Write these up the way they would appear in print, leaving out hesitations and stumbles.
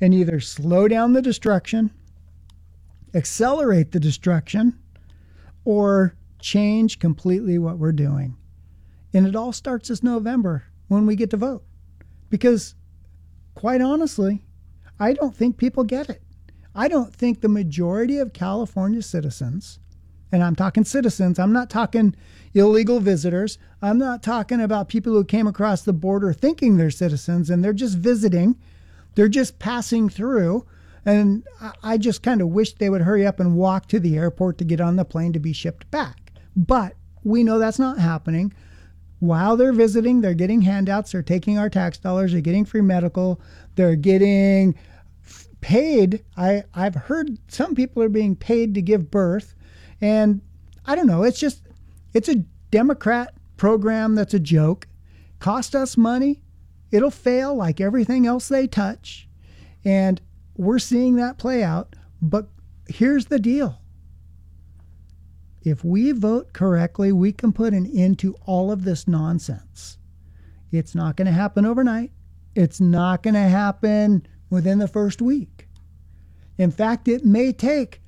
and either slow down the destruction, accelerate the destruction, or change completely what we're doing. And it all starts this November when we get to vote. Because, quite honestly, I don't think people get it. I don't think the majority of California citizens, and I'm talking citizens, I'm not talking illegal visitors, I'm not talking about people who came across the border thinking they're citizens and they're just visiting, they're just passing through, and I just kind of wish they would hurry up and walk to the airport to get on the plane to be shipped back. But we know that's not happening. While they're visiting, they're getting handouts, they're taking our tax dollars, they're getting free medical, they're getting paid. I've heard some people are being paid to give birth. And I don't know, it's a Democrat program that's a joke. Cost us money. It'll fail like everything else they touch. And we're seeing that play out. But here's the deal. If we vote correctly, we can put an end to all of this nonsense. It's not going to happen overnight. It's not going to happen within the first week. In fact, it may take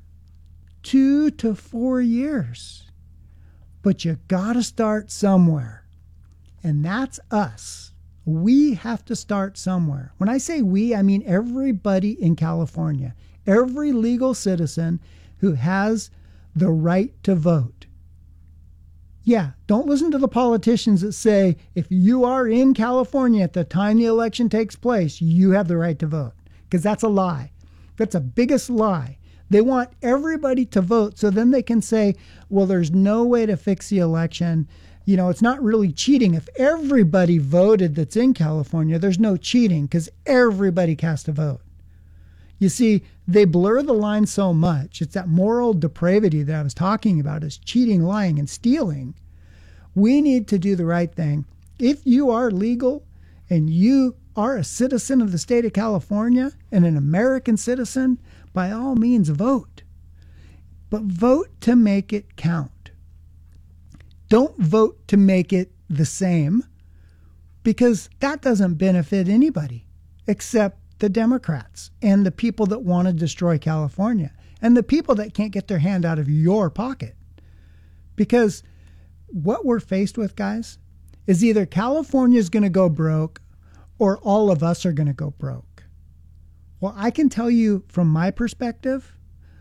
2 to 4 years. But you got to start somewhere. And that's us. We have to start somewhere. When I say we, I mean everybody in California. Every legal citizen who has the right to vote. Yeah, don't listen to the politicians that say if you are in California at the time the election takes place, you have the right to vote. Because that's a lie. That's the biggest lie. They want everybody to vote so then they can say, well, there's no way to fix the election. You know, it's not really cheating. If everybody voted that's in California, there's no cheating because everybody cast a vote. You see, they blur the line so much. It's that moral depravity that I was talking about, is cheating, lying, and stealing. We need to do the right thing. If you are legal and you are a citizen of the state of California and an American citizen, by all means vote. But vote to make it count. Don't vote to make it the same, because that doesn't benefit anybody except the Democrats and the people that want to destroy California and the people that can't get their hand out of your pocket. Because what we're faced with, guys, is either California is going to go broke or all of us are going to go broke. Well, I can tell you from my perspective,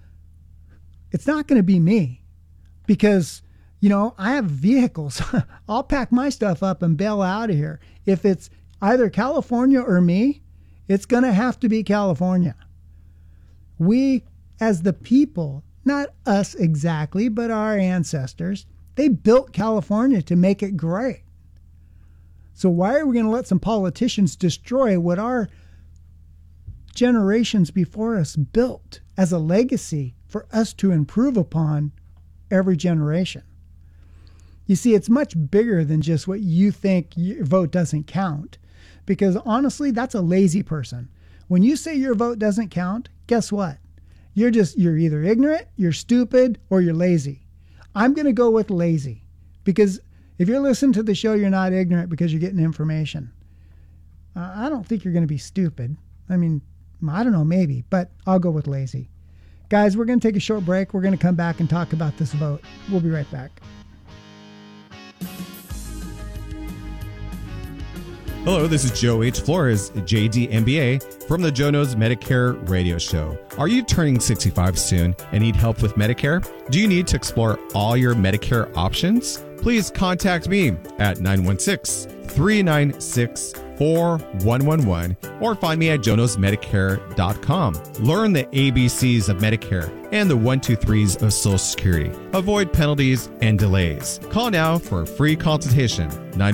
it's not going to be me, because, you know, I have vehicles. I'll pack my stuff up and bail out of here. If it's either California or me, it's going to have to be California. We, as the people, not us exactly, but our ancestors, they built California to make it great. So why are we going to let some politicians destroy what our generations before us built as a legacy for us to improve upon every generation? You see, it's much bigger than just what you think your vote doesn't count. Because honestly, that's a lazy person. When you say your vote doesn't count, guess what? You're either ignorant, you're stupid, or you're lazy. I'm going to go with lazy, because if you're listening to the show, you're not ignorant because you're getting information. I don't think you're going to be stupid. I mean, I don't know, maybe, but I'll go with lazy. Guys, we're going to take a short break. We're going to come back and talk about this vote. We'll be right back. Hello, this is Joe H. Flores, JD MBA, from the Joe Knows Medicare radio show. Are you turning 65 soon and need help with Medicare? Do you need to explore all your Medicare options? Please contact me at 916-396-4111 or find me at joeknowsmedicare.com. Learn the ABCs of Medicare and the 1-2-3s of Social Security. Avoid penalties and delays. Call now for a free consultation,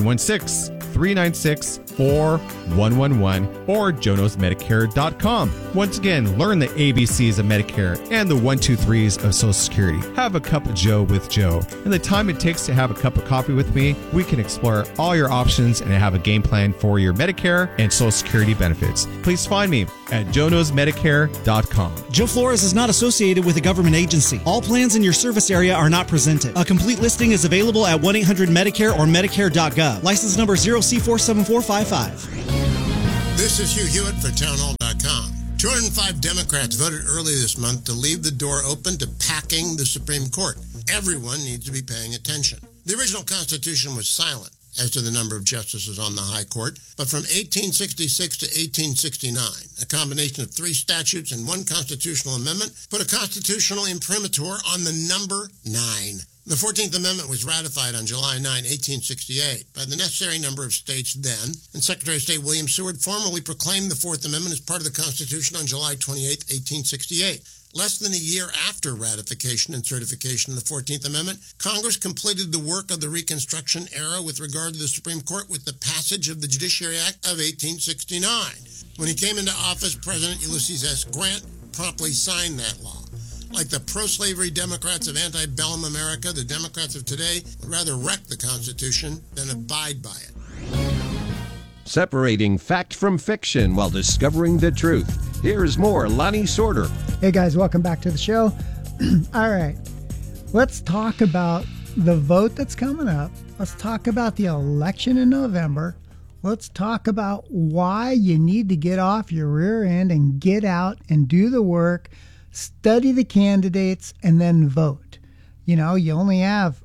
916-396-4111 or joeknowsmedicare.com. Once again, learn the ABCs of Medicare and the 1-2-3s of Social Security. Have a cup of Joe with Joe. In the time it takes to have a cup of coffee with me, we can explore all your options and have a game plan for your Medicare and Social Security benefits. Please find me at joeknowsmedicare.com. Joe Flores is not associated with a government agency. All plans in your service area are not presented. A complete listing is available at 1-800-MEDICARE or Medicare.gov. License number 0C47455. This is Hugh Hewitt for townhall.com. 205 Democrats voted early this month to leave the door open to packing the Supreme Court. Everyone needs to be paying attention. The original Constitution was silent as to the number of justices on the High Court, but from 1866 to 1869, a combination of 3 statutes and 1 constitutional amendment put a constitutional imprimatur on the number 9. The 14th Amendment was ratified on July 9, 1868, by the necessary number of states then, and Secretary of State William Seward formally proclaimed the 4th Amendment as part of the Constitution on July 28, 1868. Less than a year after ratification and certification of the 14th Amendment, Congress completed the work of the Reconstruction era with regard to the Supreme Court with the passage of the Judiciary Act of 1869. When he came into office, President Ulysses S. Grant promptly signed that law. Like the pro-slavery Democrats of antebellum America, the Democrats of today would rather wreck the Constitution than abide by it. Separating fact from fiction while discovering the truth. Here's more Lonnie Sorter. Hey guys, welcome back to the show. All right, let's talk about the vote that's coming up. Let's talk about the election in November. Let's talk about why you need to get off your rear end and get out and do the work. Study the candidates and then vote. You know, you only have,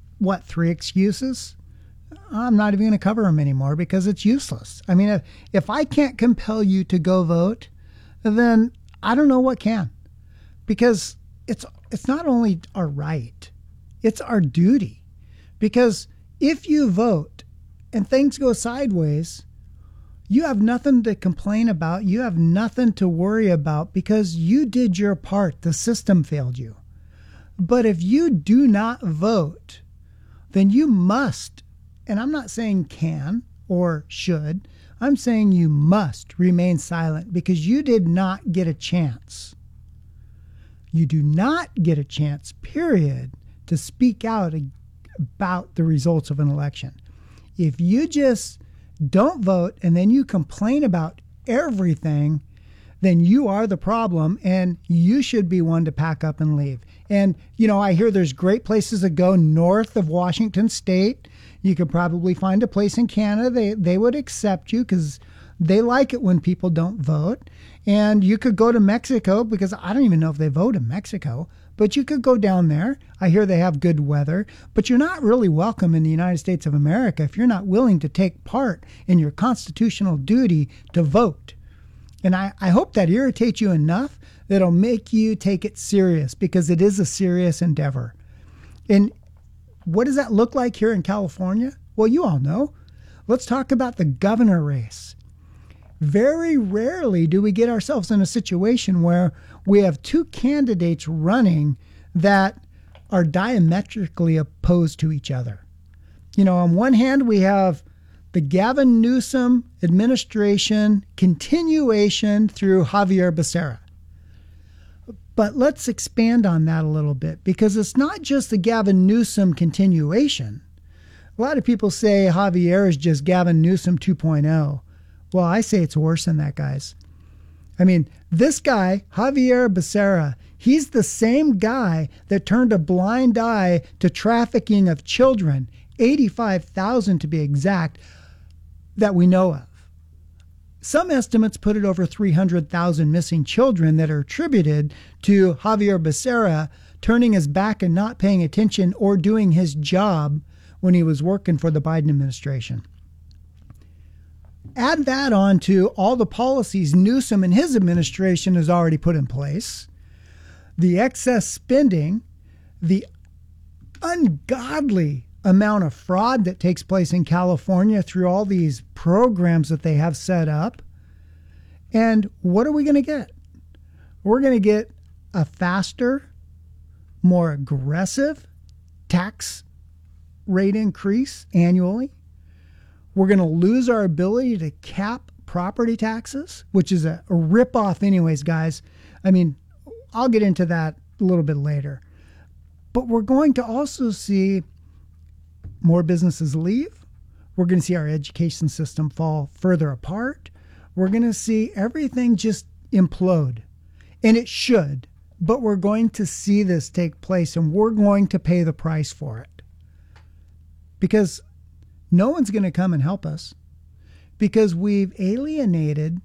3 excuses? I'm not even going to cover them anymore because it's useless. I mean, if I can't compel you to go vote, then I don't know what can. Because it's not only our right, it's our duty. Because if you vote and things go sideways, you have nothing to complain about. You have nothing to worry about because you did your part. The system failed you. But if you do not vote, then you must, and I'm not saying can or should, I'm saying you must remain silent because you did not get a chance. You do not get a chance, period, to speak out about the results of an election. If you just don't vote and then you complain about everything, then you are the problem and you should be one to pack up and leave. And, you know, I hear there's great places to go north of Washington State. You could probably find a place in Canada. They would accept you because they like it when people don't vote. And you could go to Mexico because I don't even know if they vote in Mexico. But you could go down there. I hear they have good weather. But you're not really welcome in the United States of America if you're not willing to take part in your constitutional duty to vote. And I hope that irritates you enough that it'll make you take it serious because it is a serious endeavor. And what does that look like here in California? Well, you all know. Let's talk about the governor race. Very rarely do we get ourselves in a situation where we have 2 candidates running that are diametrically opposed to each other. You know, on one hand, we have the Gavin Newsom administration continuation through Xavier Becerra. But let's expand on that a little bit because it's not just the Gavin Newsom continuation. A lot of people say Javier is just Gavin Newsom 2.0. Well, I say it's worse than that, guys. I mean, this guy, Xavier Becerra, he's the same guy that turned a blind eye to trafficking of children, 85,000 to be exact, that we know of. Some estimates put it over 300,000 missing children that are attributed to Xavier Becerra turning his back and not paying attention or doing his job when he was working for the Biden administration. Add that on to all the policies Newsom and his administration has already put in place, the excess spending, the ungodly amount of fraud that takes place in California through all these programs that they have set up. And what are we going to get? We're going to get a faster, more aggressive tax rate increase annually. We're going to lose our ability to cap property taxes, which is a ripoff anyways, guys. I mean, I'll get into that a little bit later. But we're going to also see more businesses leave. We're going to see our education system fall further apart. We're going to see everything just implode. And it should. But we're going to see this take place, and we're going to pay the price for it. Because no one's going to come and help us. Because we've alienated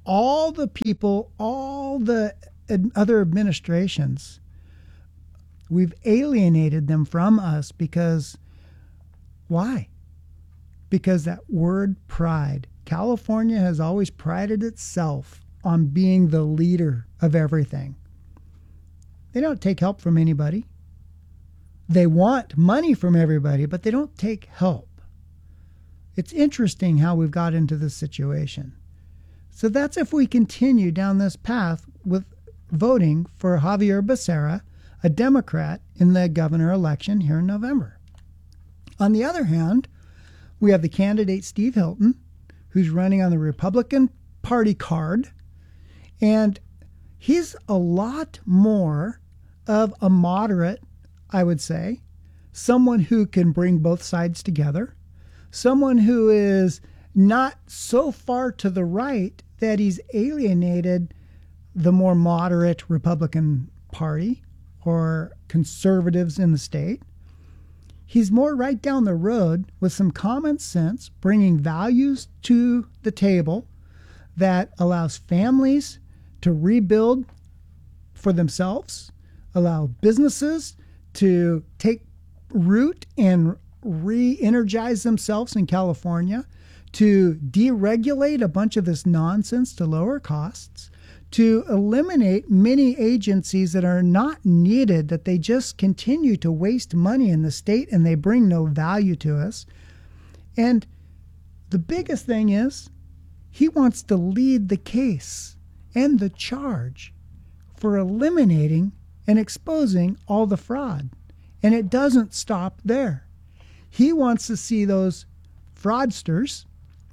all the people, all the other administrations, we've alienated them from us because why? Because that word pride. California has always prided itself on being the leader of everything. They don't take help from anybody. They want money from everybody, but they don't take help. It's interesting how we've got into this situation. So that's if we continue down this path with voting for Xavier Becerra, a Democrat, in the governor election here in November. On the other hand, we have the candidate Steve Hilton, who's running on the Republican Party card, and he's a lot more of a moderate, I would say, someone who can bring both sides together, someone who is not so far to the right that he's alienated the more moderate Republican Party or conservatives in the state. He's more right down the road with some common sense, bringing values to the table that allows families to rebuild for themselves, allow businesses to take root and re-energize themselves in California, to deregulate a bunch of this nonsense to lower costs, to eliminate many agencies that are not needed, that they just continue to waste money in the state and they bring no value to us. And the biggest thing is he wants to lead the case and the charge for eliminating and exposing all the fraud. And it doesn't stop there. He wants to see those fraudsters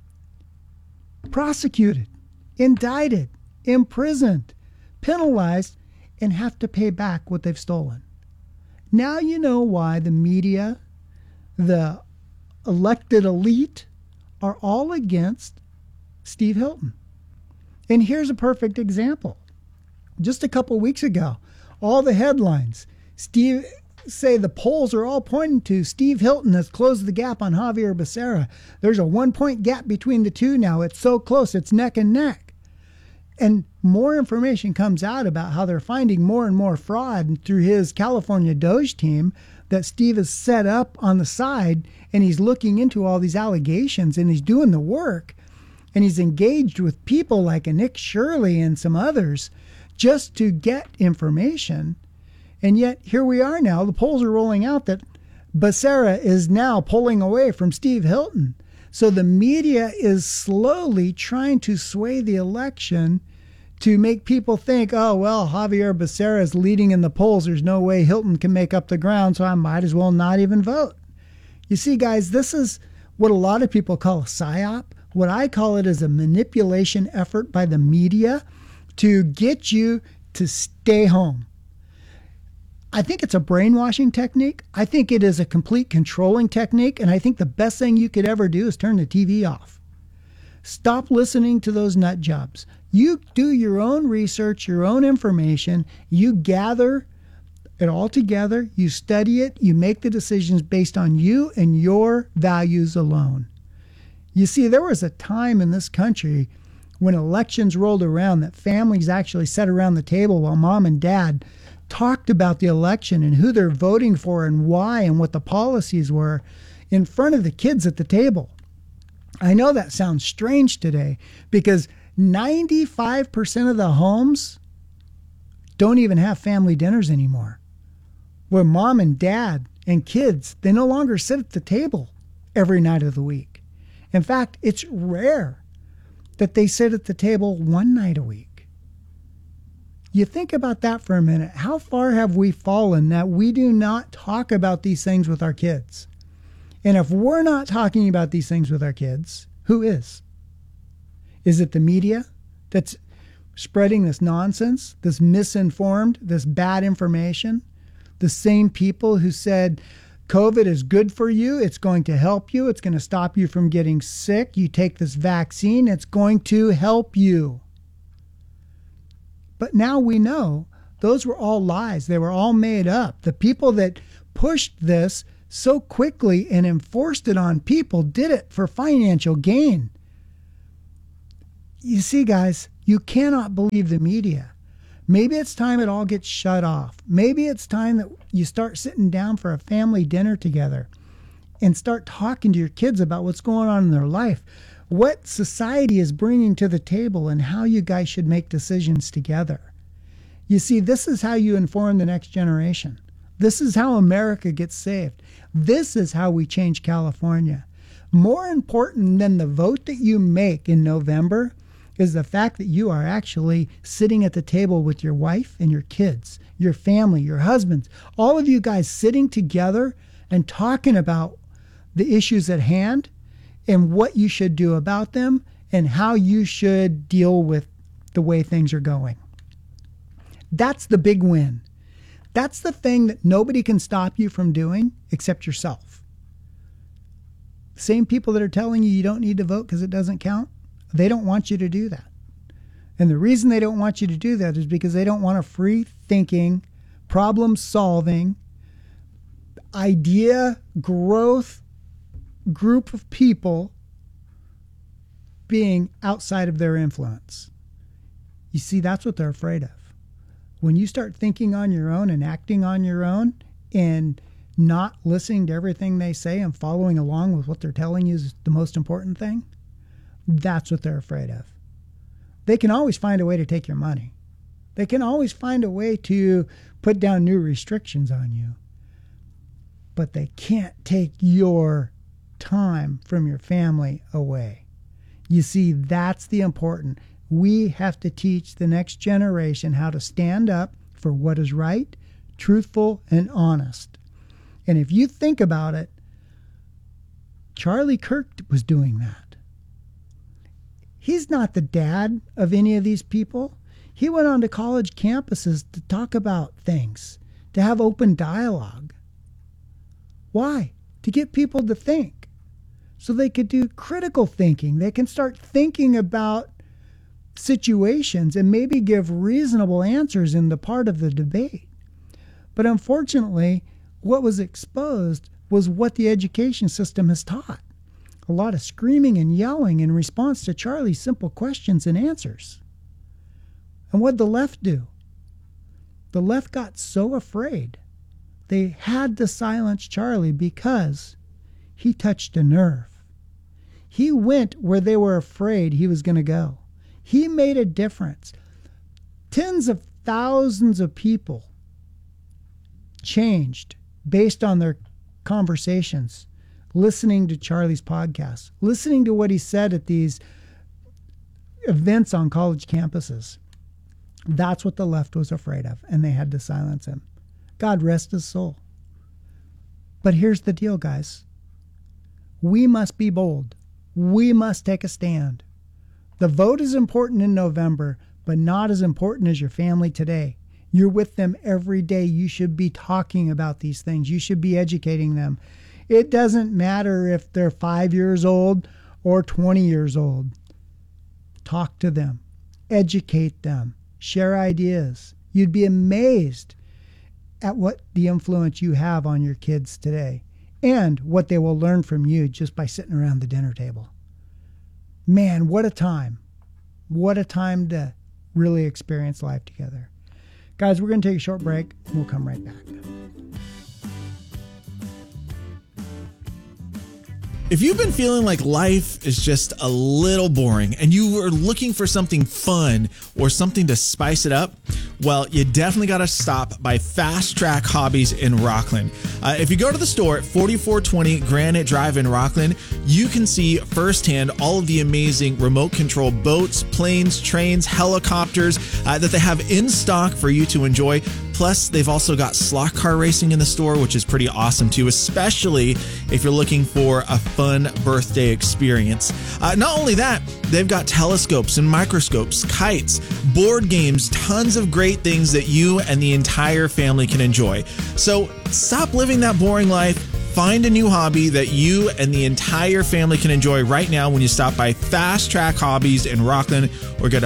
prosecuted, indicted, imprisoned, penalized, and have to pay back what they've stolen. Now you know why the media, the elected elite, are all against Steve Hilton. And here's a perfect example. Just a couple weeks ago, all the headlines say the polls are all pointing to Steve Hilton has closed the gap on Xavier Becerra. There's a 1-point gap between the two now. It's so close, it's neck and neck. And more information comes out about how they're finding more and more fraud through his California Doge team that Steve has set up on the side, and he's looking into all these allegations and he's doing the work, and he's engaged with people like a Nick Shirley and some others just to get information. And yet here we are now, the polls are rolling out that Becerra is now pulling away from Steve Hilton. So the media is slowly trying to sway the election to make people think, oh, well, Xavier Becerra is leading in the polls. There's no way Hilton can make up the ground, so I might as well not even vote. You see, guys, this is what a lot of people call a psyop. What I call it is a manipulation effort by the media to get you to stay home. I think it's a brainwashing technique. I think it is a complete controlling technique. And I think the best thing you could ever do is turn the TV off. Stop listening to those nut jobs. You do your own research, your own information. You gather it all together. You study it. You make the decisions based on you and your values alone. You see, there was a time in this country when elections rolled around that families actually sat around the table while mom and dad talked about the election and who they're voting for and why and what the policies were in front of the kids at the table. I know that sounds strange today because 95% of the homes don't even have family dinners anymore, where mom and dad and kids, they no longer sit at the table every night of the week. In fact, it's rare that they sit at the table one night a week. You think about that for a minute. How far have we fallen that we do not talk about these things with our kids? And if we're not talking about these things with our kids, who is? Is it the media that's spreading this nonsense, this misinformed, this bad information? The same people who said COVID is good for you, it's going to help you, it's going to stop you from getting sick, you take this vaccine, it's going to help you. But now we know those were all lies. They were all made up. The people that pushed this so quickly and enforced it on people did it for financial gain. You see, guys, You cannot believe the media. Maybe it's time it all gets shut off. Maybe it's time that you start sitting down for a family dinner together and start talking to your kids about what's going on in their life, what society is bringing to the table, and how you guys should make decisions together. You see, this is how you inform the next generation. This is how America gets saved. This is how we change California. More important than the vote that you make in November is the fact that you are actually sitting at the table with your wife and your kids, your family, your husbands, all of you guys sitting together and talking about the issues at hand and what you should do about them and how you should deal with the way things are going. That's the big win. That's the thing that nobody can stop you from doing except yourself. The same people that are telling you don't need to vote because it doesn't count, they don't want you to do that. And the reason they don't want you to do that is because they don't want a free-thinking, problem-solving, idea growth group of people being outside of their influence. You see, that's what they're afraid of. When you start thinking on your own and acting on your own and not listening to everything they say and following along with what they're telling you is the most important thing, that's what they're afraid of. They can always find a way to take your money. They can always find a way to put down new restrictions on you. But they can't take your time from your family away. You see, that's the important. We have to teach the next generation how to stand up for what is right, truthful, and honest. And if you think about it, Charlie Kirk was doing that. He's not the dad of any of these people. He went on to college campuses to talk about things, to have open dialogue. Why? To get people to think, so they could do critical thinking. They can start thinking about situations and maybe give reasonable answers in the part of the debate. But unfortunately, what was exposed was what the education system has taught. A lot of screaming and yelling in response to Charlie's simple questions and answers. And what did the left do? The left got so afraid they had to silence Charlie because he touched a nerve. He went where they were afraid he was going to go. He made a difference. Tens of thousands of people changed based on their conversations, listening to Charlie's podcast, listening to what he said at these events on college campuses. That's what the left was afraid of, and they had to silence him. God rest his soul. But here's the deal, guys. We must be bold. We must take a stand. The vote is important in November, but not as important as your family today. You're with them every day. You should be talking about these things. You should be educating them. It doesn't matter if they're 5 years old or 20 years old. Talk to them. Educate them. Share ideas. You'd be amazed at what the influence you have on your kids today and what they will learn from you just by sitting around the dinner table. Man, what a time. What a time to really experience life together. Guys, we're going to take a short break. We'll come right back. If you've been feeling like life is just a little boring and you are looking for something fun or something to spice it up, well, you definitely got to stop by Fast Track Hobbies in Rockland. If you go to the store at 4420 Granite Drive in Rockland, you can see firsthand all of the amazing remote control boats, planes, trains, helicopters that they have in stock for you to enjoy. Plus, they've also got slot car racing in the store, which is pretty awesome too, especially if you're looking for a fun birthday experience. Not only that, they've got telescopes and microscopes, kites, board games, tons of great things that you and the entire family can enjoy. So stop living that boring life. Find a new hobby that you and the entire family can enjoy right now when you stop by Fast Track Hobbies in Rockland or go to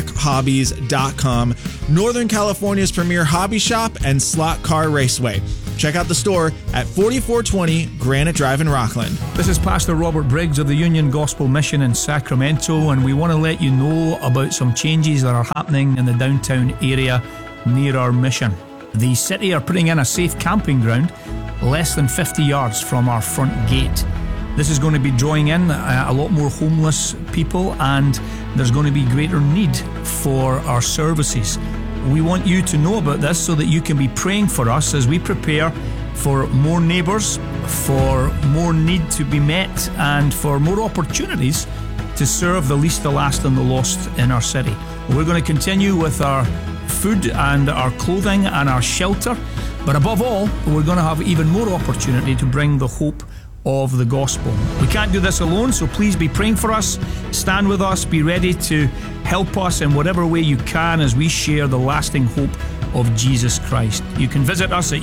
fasttrackhobbies.com, Northern California's premier hobby shop and slot car raceway. Check out the store at 4420 Granite Drive in Rockland. This is Pastor Robert Briggs of the Union Gospel Mission in Sacramento, and we want to let you know about some changes that are happening in the downtown area near our mission. The city are putting in a safe camping ground less than 50 yards from our front gate. This is going to be drawing in a lot more homeless people, and there's going to be greater need for our services. We want you to know about this so that you can be praying for us as we prepare for more neighbours, for more need to be met, and for more opportunities to serve the least, the last, and the lost in our city. We're going to continue with our food and our clothing and our shelter, but above all, we're going to have even more opportunity to bring the hope of the gospel. We can't do this alone, so please be praying for us. Stand with us. Be ready to help us in whatever way you can as we share the lasting hope of Jesus Christ. You can visit us at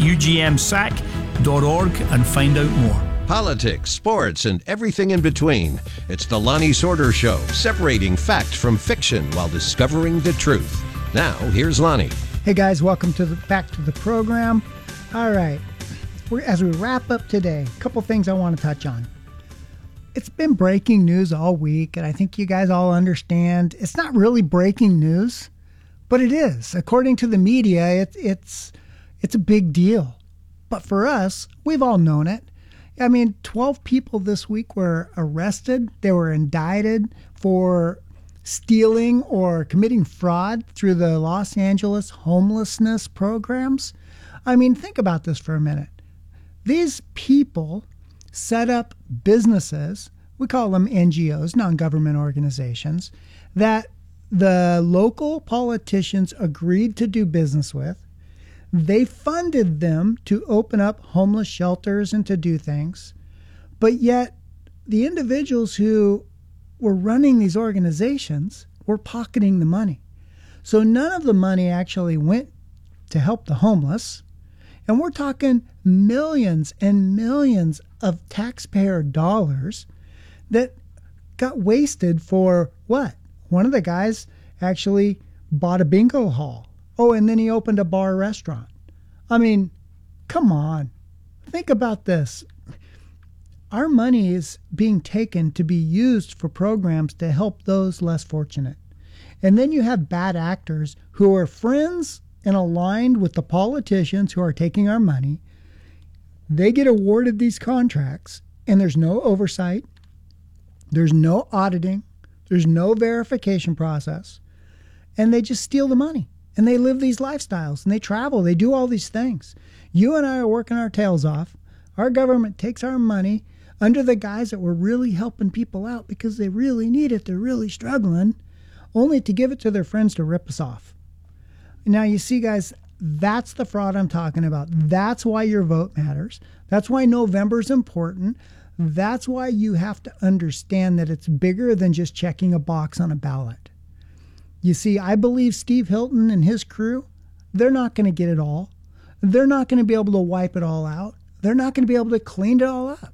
ugmsac.org and find out more. Politics, sports, and everything in between. It's the Lonnie Sorter Show, separating fact from fiction while discovering the truth. Now, here's Lonnie. Hey guys, welcome back to the program. All right. As we wrap up today, a couple things I want to touch on. It's been breaking news all week, and I think you guys all understand it's not really breaking news, but it is. According to the media, it's a big deal. But for us, we've all known it. I mean, 12 people this week were arrested. They were indicted for stealing or committing fraud through the Los Angeles homelessness programs. I mean, think about this for a minute. These people set up businesses, we call them NGOs, non-government organizations, that the local politicians agreed to do business with. They funded them to open up homeless shelters and to do things. But yet, the individuals who were running these organizations were pocketing the money. So none of the money actually went to help the homeless. And we're talking millions and millions of taxpayer dollars that got wasted for what? One of the guys actually bought a bingo hall. Oh, and then he opened a bar restaurant. I mean, come on. Think about this. Our money is being taken to be used for programs to help those less fortunate. And then you have bad actors who are friends and aligned with the politicians who are taking our money. They get awarded these contracts, and there's no oversight. There's no auditing. There's no verification process. And they just steal the money. And they live these lifestyles, and they travel. They do all these things. You and I are working our tails off. Our government takes our money under the guise that we're really helping people out because they really need it. They're really struggling, only to give it to their friends to rip us off. Now, you see, guys, that's the fraud I'm talking about. That's why your vote matters. That's why November's important. That's why you have to understand that it's bigger than just checking a box on a ballot. You see, I believe Steve Hilton and his crew, they're not going to get it all. They're not going to be able to wipe it all out. They're not going to be able to clean it all up.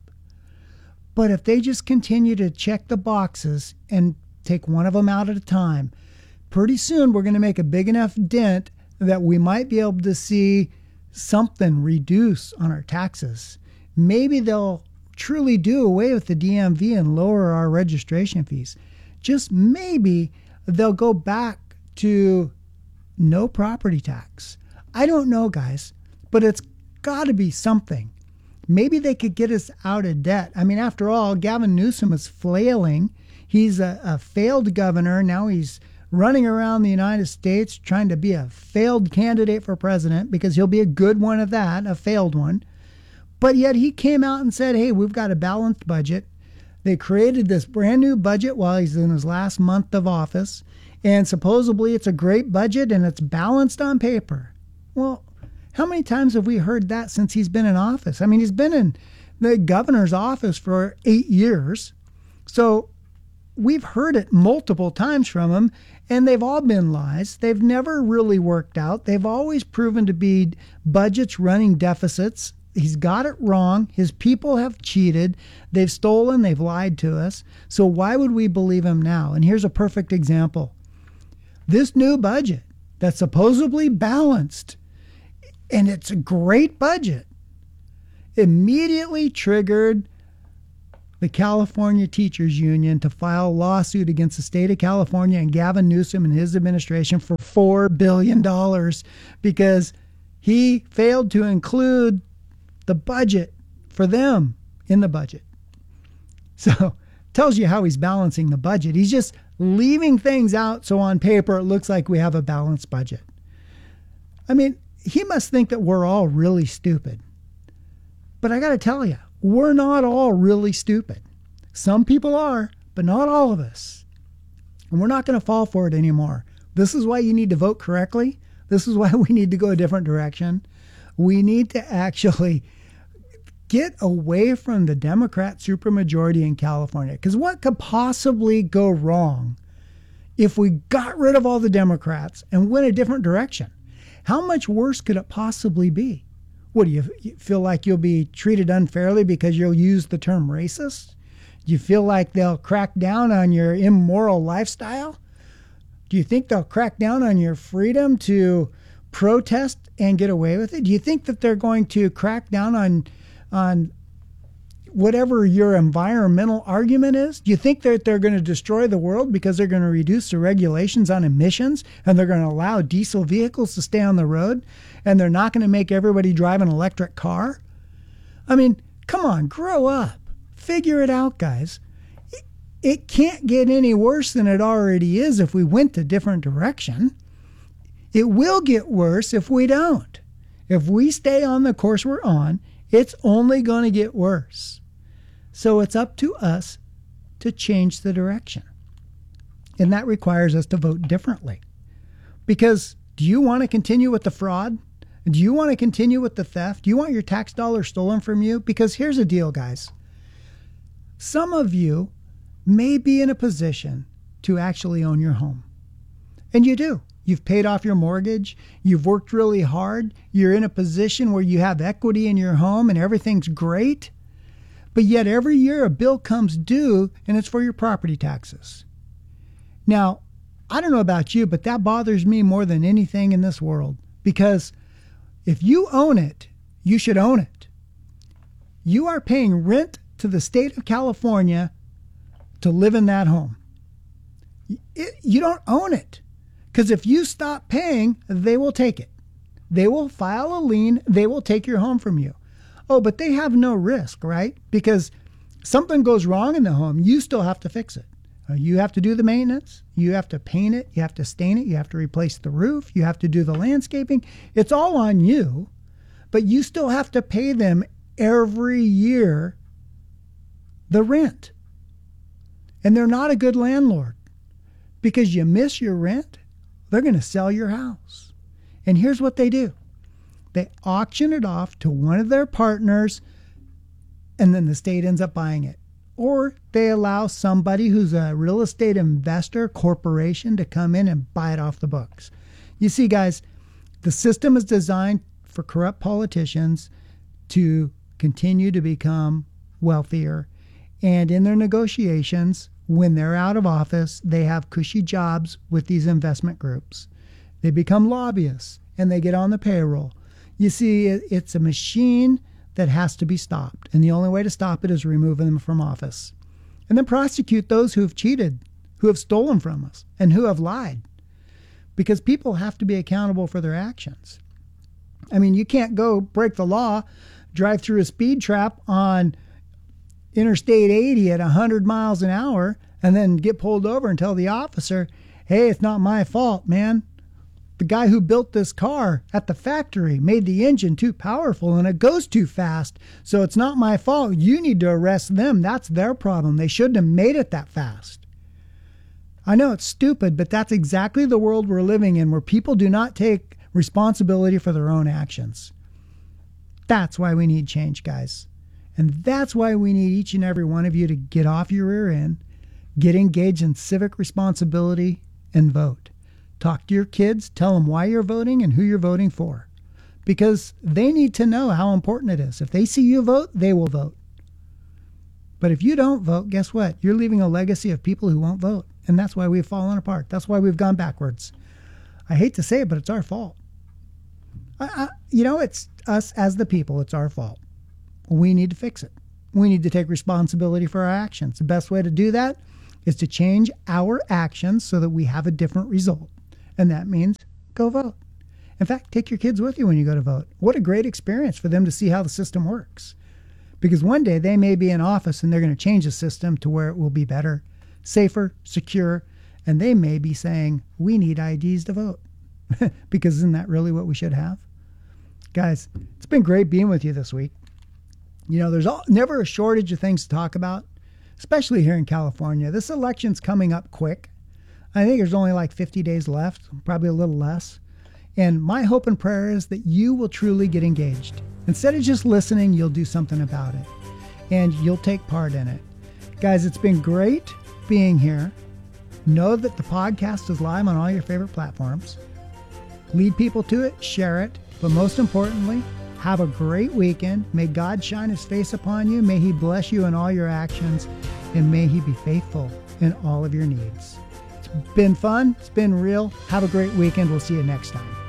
But if they just continue to check the boxes and take one of them out at a time, pretty soon we're going to make a big enough dent that we might be able to see something reduce on our taxes. Maybe they'll truly do away with the DMV and lower our registration fees. Just maybe they'll go back to no property tax. I don't know, guys, but it's got to be something. Maybe they could get us out of debt. I mean, after all, Gavin Newsom is flailing. He's a failed governor. Now he's running around the United States trying to be a failed candidate for president because he'll be a good one at that, a failed one. But yet he came out and said, hey, we've got a balanced budget. They created this brand new budget while he's in his last month of office. And supposedly it's a great budget and it's balanced on paper. Well, how many times have we heard that since he's been in office? I mean, he's been in the governor's office for 8 years. So we've heard it multiple times from him, and they've all been lies. They've never really worked out. They've always proven to be budgets running deficits. He's got it wrong. His people have cheated. They've stolen. They've lied to us. So why would we believe him now? And here's a perfect example. This new budget that's supposedly balanced, and it's a great budget. immediately triggered the California Teachers Union to file a lawsuit against the state of California and Gavin Newsom and his administration for $4 billion because he failed to include the budget for them in the budget. So tells you how he's balancing the budget. He's just leaving things out so on paper it looks like we have a balanced budget. I mean, he must think that we're all really stupid. But I got to tell you, we're not all really stupid. Some people are, but not all of us. And we're not going to fall for it anymore. This is why you need to vote correctly. This is why we need to go a different direction. We need to actually get away from the Democrat supermajority in California. Because what could possibly go wrong if we got rid of all the Democrats and went a different direction? How much worse could it possibly be? What, do you feel like you'll be treated unfairly because you'll use the term racist? Do you feel like they'll crack down on your immoral lifestyle? Do you think they'll crack down on your freedom to protest and get away with it? Do you think that they're going to crack down on whatever your environmental argument is? Do you think that they're going to destroy the world because they're going to reduce the regulations on emissions and they're going to allow diesel vehicles to stay on the road and they're not going to make everybody drive an electric car? I mean, come on, grow up. Figure it out, guys. It can't get any worse than it already is if we went a different direction. It will get worse if we don't. If we stay on the course we're on, it's only going to get worse. So it's up to us to change the direction. And that requires us to vote differently. Because do you want to continue with the fraud? Do you want to continue with the theft? Do you want your tax dollars stolen from you? Because here's the deal, guys. Some of you may be in a position to actually own your home. And you do. You've paid off your mortgage. You've worked really hard. You're in a position where you have equity in your home and everything's great. But yet every year a bill comes due and it's for your property taxes. Now, I don't know about you, but that bothers me more than anything in this world. Because if you own it, you should own it. You are paying rent to the state of California to live in that home. You don't own it. Because if you stop paying, they will take it. They will file a lien. They will take your home from you. Oh, but they have no risk, right? Because something goes wrong in the home, you still have to fix it. You have to do the maintenance. You have to paint it. You have to stain it. You have to replace the roof. You have to do the landscaping. It's all on you, but you still have to pay them every year the rent. And they're not a good landlord because you miss your rent, they're going to sell your house. And here's what they do. They auction it off to one of their partners and then the state ends up buying it. Or they allow somebody who's a real estate investor, corporation, to come in and buy it off the books. You see, guys, the system is designed for corrupt politicians to continue to become wealthier. And in their negotiations, when they're out of office, they have cushy jobs with these investment groups. They become lobbyists and they get on the payroll. You see, it's a machine that has to be stopped. And the only way to stop it is removing them from office. And then prosecute those who have cheated, who have stolen from us, and who have lied. Because people have to be accountable for their actions. I mean, you can't go break the law, drive through a speed trap on Interstate 80 at 100 miles an hour, and then get pulled over and tell the officer, hey, it's not my fault, man. The guy who built this car at the factory made the engine too powerful and it goes too fast. So it's not my fault. You need to arrest them. That's their problem. They shouldn't have made it that fast. I know it's stupid, but that's exactly the world we're living in, where people do not take responsibility for their own actions. That's why we need change, guys. And that's why we need each and every one of you to get off your rear end, get engaged in civic responsibility, and vote. Talk to your kids, tell them why you're voting and who you're voting for. Because they need to know how important it is. If they see you vote, they will vote. But if you don't vote, guess what? You're leaving a legacy of people who won't vote. And that's why we've fallen apart. That's why we've gone backwards. I hate to say it, but it's our fault. It's us as the people. It's our fault. We need to fix it. We need to take responsibility for our actions. The best way to do that is to change our actions so that we have a different result. And that means go vote. In fact, take your kids with you when you go to vote. What a great experience for them to see how the system works. Because one day they may be in office and they're going to change the system to where it will be better, safer, secure, and they may be saying, we need IDs to vote. Because isn't that really what we should have? Guys, it's been great being with you this week. You know, there's never a shortage of things to talk about, especially here in California. This election's coming up quick. I think there's only like 50 days left, probably a little less. And my hope and prayer is that you will truly get engaged. Instead of just listening, you'll do something about it. And you'll take part in it. Guys, it's been great being here. Know that the podcast is live on all your favorite platforms. Lead people to it, share it. But most importantly, have a great weekend. May God shine his face upon you. May he bless you in all your actions. And may he be faithful in all of your needs. It's been fun. It's been real. Have a great weekend. We'll see you next time.